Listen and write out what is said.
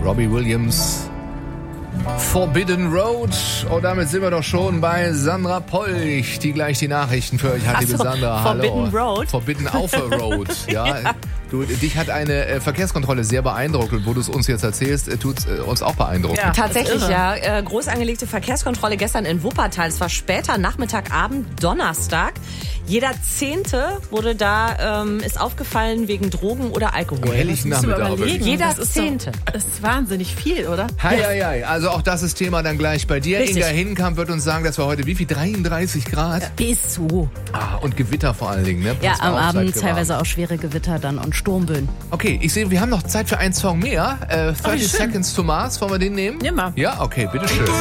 Robbie Williams. Forbidden Road. Und damit sind wir doch schon bei Sandra Polch, die gleich die Nachrichten für euch hat. Liebe Sandra, Forbidden hallo. Road? Forbidden auf a Road. Ja. Dich hat eine Verkehrskontrolle sehr beeindruckt und wo du es uns jetzt erzählst, tut es uns auch beeindrucken. Ja. Tatsächlich, ja. Groß angelegte Verkehrskontrolle gestern in Wuppertal. Es war später Nachmittagabend, Donnerstag. Jeder 10. wurde da, ist aufgefallen wegen Drogen oder Alkohol. Am helllichen Nachmittag. Jeder 10. Das ist wahnsinnig viel, oder? Hei. Also auch das ist Thema dann gleich bei dir. Richtig. Inga Hinkamp wird uns sagen, dass wir heute wie viel? 33 Grad? Bis zu. Und Gewitter vor allen Dingen. Ne? Ja, Passt am auf, seid Abend gewarnt. teilweise auch schwere Gewitter dann und Sturmböen. Okay, ich sehe, wir haben noch Zeit für einen Song mehr. 30 schön. Seconds to Mars. Wollen wir den nehmen? Nimm mal. Ja, okay, bitteschön.